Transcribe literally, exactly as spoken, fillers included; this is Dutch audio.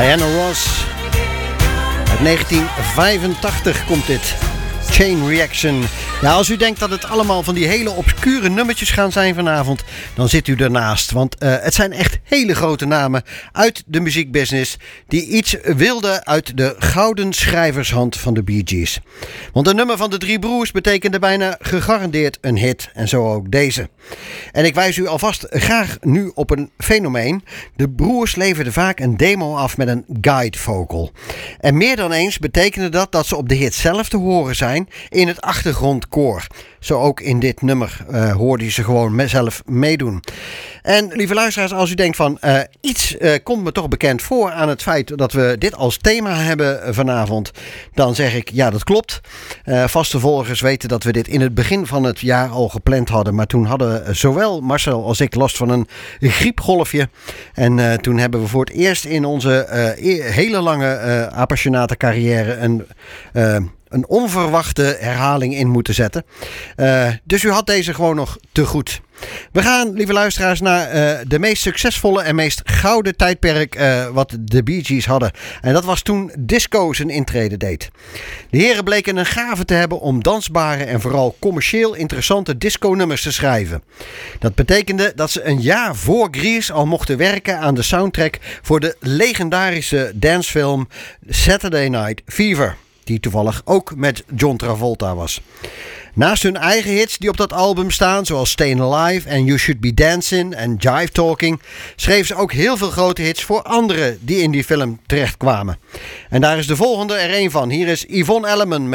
Diana Ross. Uit negentien vijfentachtig komt dit. Chain Reaction. Ja, als u denkt dat het allemaal van die hele obscure nummertjes gaan zijn vanavond, dan zit u ernaast. Want uh, het zijn echt hele grote namen uit de muziekbusiness die iets wilden uit de gouden schrijvershand van de Bee Gees. Want een nummer van de drie broers betekende bijna gegarandeerd een hit. En zo ook deze. En ik wijs u alvast graag nu op een fenomeen. De broers leverden vaak een demo af met een guide vocal. En meer dan eens betekende dat dat ze op de hit zelf te horen zijn in het achtergrondkoor. Zo ook in dit nummer uh, hoorde je ze gewoon zelf meedoen. En lieve luisteraars, als u denkt van uh, iets uh, komt me toch bekend voor aan het feit dat we dit als thema hebben vanavond, dan zeg ik ja, dat klopt. Uh, vaste volgers weten dat we dit in het begin van het jaar al gepland hadden, maar toen hadden zowel Marcel als ik last van een griepgolfje. En uh, toen hebben we voor het eerst in onze uh, hele lange uh, appassionate carrière een uh, een onverwachte herhaling in moeten zetten. Uh, dus u had deze gewoon nog te goed. We gaan, lieve luisteraars, naar uh, de meest succesvolle en meest gouden tijdperk uh, wat de Bee Gees hadden. En dat was toen disco zijn intrede deed. De heren bleken een gave te hebben om dansbare en vooral commercieel interessante disco-nummers te schrijven. Dat betekende dat ze een jaar voor Grease al mochten werken aan de soundtrack voor de legendarische dancefilm Saturday Night Fever, die toevallig ook met John Travolta was. Naast hun eigen hits die op dat album staan, zoals Stayin' Alive en You Should Be Dancing en Jive Talking, schreef ze ook heel veel grote hits voor anderen die in die film terechtkwamen. En daar is de volgende er een van. Hier is Yvonne Elliman met